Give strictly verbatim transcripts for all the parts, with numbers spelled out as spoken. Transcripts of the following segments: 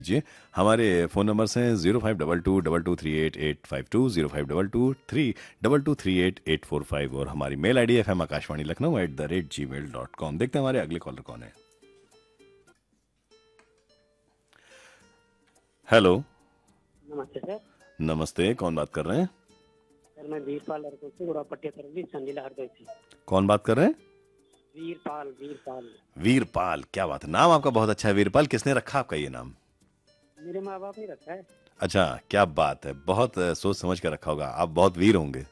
जी, हमारे phone numbers हैं zero five double two double two three eight eight five to, zero five double two three double two three eight eight four five और हमारी mail ID F M Akashvani Lucknow at the rate ji mail dot com. देखते हैं हमारे अगले collar कौन है। Hello. नमस्ते sir. नमस्ते, कौन बात कर रहे हैं? सर मैं वीरपाल लड़कों से गुड़ापट्टिया तरफ संजीला हरदोई से। कौन बात कर रहे हैं? वीरपाल वीरपाल वीरपाल, क्या बात है, नाम आपका बहुत अच्छा है वीरपाल। किसने रखा आपका ये नाम? मेरे माँ बाप ने रखा है। अच्छा, क्या बात है, बहुत अ, सोच समझ कर रखा होगा, आप बहुत वीर होंगे।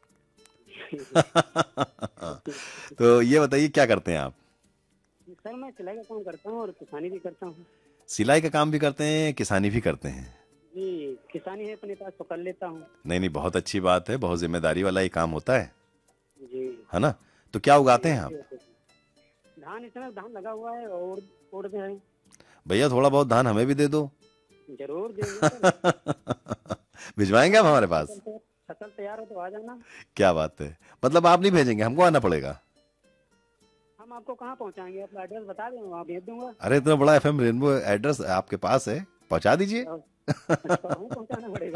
तो ये बताइए क्या करते हैं आप? सर मैं सिलाई का काम करता हूँ और किसानी भी करता हूँ। सिलाई का काम भी करते हैं, किसानी भी करते हैं? जी, किसानी है अपने पास तो कर लेता हूँ। नहीं नहीं, बहुत अच्छी बात है, बहुत जिम्मेदारी वाला ये काम होता है जी है ना? तो क्या उगाते हैं आप? जी। धान, इस समय धान लगा हुआ है और उड़ में है। भैया थोड़ा बहुत धान हमें भी दे दो। जरूर देंगे सर। भिजवाएंगे आप हमारे पास? फसल फसल तैयार हो तो आ जाना। क्या बात है, मतलब आप नहीं भेजेंगे, हमको आना पड़ेगा? हम आपको कहाँ पहुँचाएंगे, अपना एड्रेस बता दें, वहाँ भेज दूंगा। अरे इतना बड़ा एफ एम रेनबो एड्रेस आपके पास है, पहुंचा दीजिए। और- अच्छा, वहीं पहुँचाना पड़ेगा।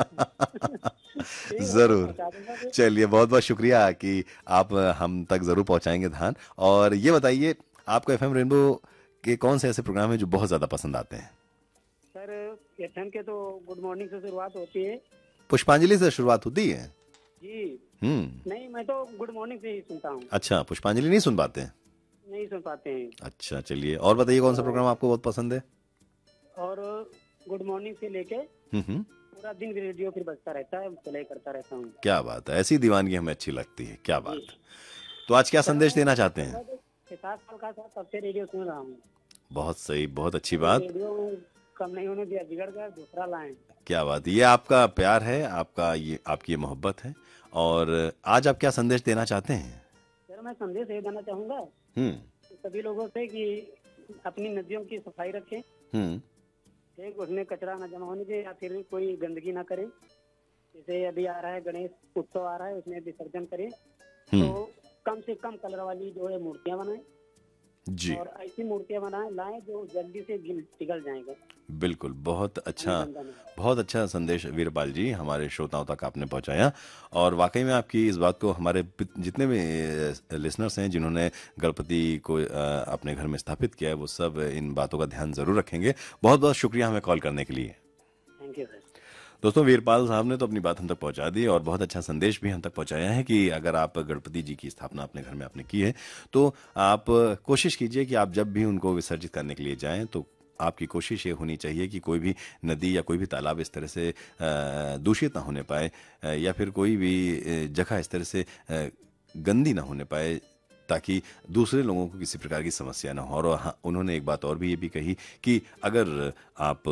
ठीक है सर, जरूर। पहुँचा दूंगा फिर। चलिए, बहुत बहुत शुक्रिया कि आप हम तक जरूर पहुंचाएंगे धान। और ये बताइए, आपको एफ एम रेनबो के कौन से ऐसे प्रोग्राम हैं जो बहुत ज्यादा पसंद आते हैं? सर एफएम के तो गुड मॉर्निंग से शुरुआत होती है। पुष्पांजलि से शुरुआत होती है? जी हम्म। नहीं, मैं तो गुड मॉर्निंग से ही सुनता हूँ। अच्छा, पुष्पांजलि नहीं सुन पाते हैं? नहीं सुन पाते हैं। अच्छा, चलिए, और बताइए कौन सा प्रोग्राम आपको बहुत पसंद है? और गुड मॉर्निंग से लेके हम्म हम्म। पूरा दिन रेडियो फिर बजता रहता है, सिलाई करता रहता हूँ। क्या बात है, ऐसी दीवानगी हमें अच्छी लगती है, क्या बात जी है। तो आज क्या सर, संदेश मैं देना चाहते हैं? लगभग छह सात साल का था, तब से रेडियो सुन रहा हूँ। बहुत सही, बहुत अच्छी अभी बात। रेडियो कम नहीं होने दिया, बिगड़ गया, दूसरा लाए। क्या बात है, ये आपका प्यार है, आपका ये आपकी ये मोहब्बत है। और आज आप क्या संदेश देना चाहते हैं? सर मैं संदेश ये देना चाहूँगा हम्म सभी लोगों से कि अपनी नदियों की सफाई रखें। हम्म। एक, उसमें कचरा न जमा होने दें या फिर कोई गंदगी ना करें। जैसे अभी आ रहा है गणेश उत्सव आ रहा है, उसमें विसर्जन करें हम्म। तो कम से कम कलर वाली जो है मूर्तियां बनाएं। जी, और ऐसी मूर्तियां बनाएं लाएं जो जल्दी से गिल पिघल जाएंगे बिल्कुल, बहुत पानी अच्छा, गंदा नहीं। बहुत अच्छा संदेश वीरपाल जी हमारे श्रोताओं तक आपने पहुंचाया। और वाकई में आपकी इस बात को हमारे पित- जितने भी लिसनर्स हैं जिन्होंने गणपति को अ, अपने घर में स्थापित किया है, वो सब इन बातों का ध्यान जरूर रखेंगे। बहुत बहुत शुक्रिया हमें कॉल करने के लिए। Thank you sir. दोस्तों, वीरपाल साहब ने तो अपनी बात हम तक पहुंचा दी और बहुत अच्छा संदेश भी हम तक पहुंचाया है कि अगर आप गणपति जी की स्थापना अपने घर में आपने की है, तो आप कोशिश कीजिए कि आप जब भी उनको विसर्जित करने के लिए जाएं, तो आपकी कोशिश ये होनी चाहिए कि कोई भी नदी या कोई भी तालाब इस तरह से अ, दूषित ना होने पाए, अ, या फिर कोई भी अ, जगह इस तरह से अ, गंदी ना होने पाए, ताकि दूसरे लोगों को किसी प्रकार की समस्या ना हो। और हाँ, उन्होंने एक बात और भी ये भी कही कि अगर आप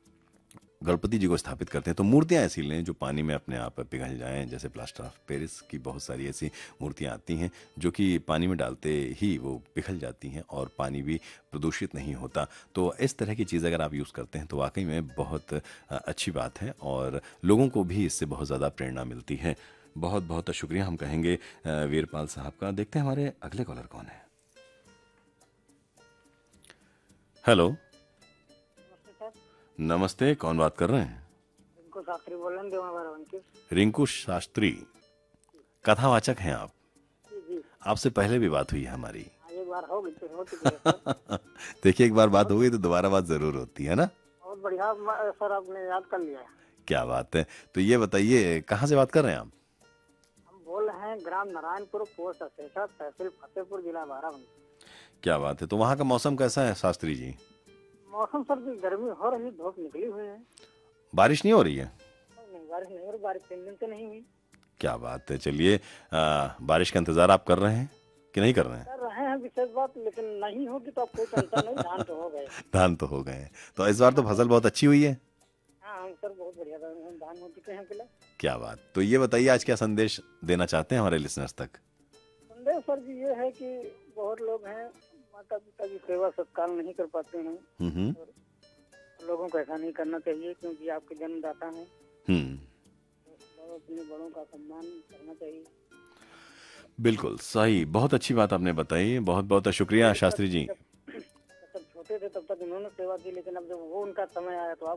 गणपति जी को स्थापित करते हैं तो मूर्तियां ऐसी लें जो पानी में अपने आप पिघल जाएं। जैसे प्लास्टर ऑफ पेरिस की बहुत सारी ऐसी मूर्तियां आती हैं जो कि पानी में डालते ही वो पिघल जाती हैं और पानी भी प्रदूषित नहीं होता। तो इस तरह की चीज़ अगर आप यूज़ करते हैं तो वाकई में बहुत अ, अच्छी बात है और लोगों को भी इससे बहुत ज़्यादा प्रेरणा मिलती है। बहुत बहुत शुक्रिया हम कहेंगे अ, वीरपाल साहब का। देखते हैं हमारे अगले कॉलर कौन है। हेलो। नमस्ते सर। नमस्ते, कौन बात कर रहे हैं? इनको शास्त्री बोल रहे हैं, देवा बाराबंकी। रिंकू शास्त्री, कथावाचक हैं आप? जी जी। आपसे पहले भी बात हुई है हमारी। हाँ, एक बार हो गई तो हो चुकी है सर। देखिए, एक बार बात हो गई तो दोबारा बात जरूर होती है ना? बहुत बढ़िया म- सर, आपने याद कर लिया है। क्या बात है। तो ये बताइए, कहाँ से बात कर रहे हैं आप? हम बोल रहे हैं ग्राम नारायणपुर, पोस्ट असेसा, तहसील फतेहपुर, जिला बाराबंकी। क्या बात है। तो वहाँ का मौसम कैसा है शास्त्री जी? मौसम सर की गर्मी हो रही, धूप निकली हुई है। बारिश नहीं हो रही है? नहीं, बारिश नहीं हो रही, बारिश तीन दिन से नहीं हुई। क्या बात है। चलिए, आ, बारिश का इंतजार आप कर रहे हैं कि नहीं कर रहे हैं? कर रहे हैं विशेष बात, लेकिन नहीं होगी तो अब कोई टेंशन नहीं, धान तो हो गए। धान तो हो गए हैं, तो इस बार तो फसल बहुत अच्छी हुई है। हाँ हम सर बहुत बढ़िया धान धान हो चुके हैं अकेले। क्या बात। तो ये बताइए, आज क्या संदेश देना चाहते हैं हमारे लिसनर्स तक? संदेश सर जी ये है कि बहुत लोग हैं माता पिता की सेवा सत्कार नहीं कर पाते हैं। हम्म हम्म। और लोगों को ऐसा नहीं करना चाहिए, क्योंकि आपके जन्मदाता हैं। हम्म। तो अपने बड़ों का सम्मान करना चाहिए। बिल्कुल सही, बहुत अच्छी बात आपने बताई। बहुत बहुत शुक्रिया शास्त्री जी। जब जब छोटे छोटे थे तब तक इन्होंने सेवा की, लेकिन अब जब वो उनका समय आया तो आप